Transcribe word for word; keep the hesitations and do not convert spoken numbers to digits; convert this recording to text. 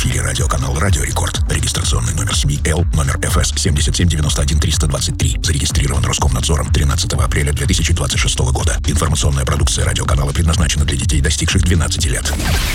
эфире радиоканал «Радио Рекорд». Регистрационный номер СМИ Л, номер эф эс семь семь девять один три два три. Зарегистрирован Роскомнадзором тринадцатого апреля две тысячи двадцать шестого года. Информационная продукция радиоканала предназначена для детей, достигших двенадцати лет.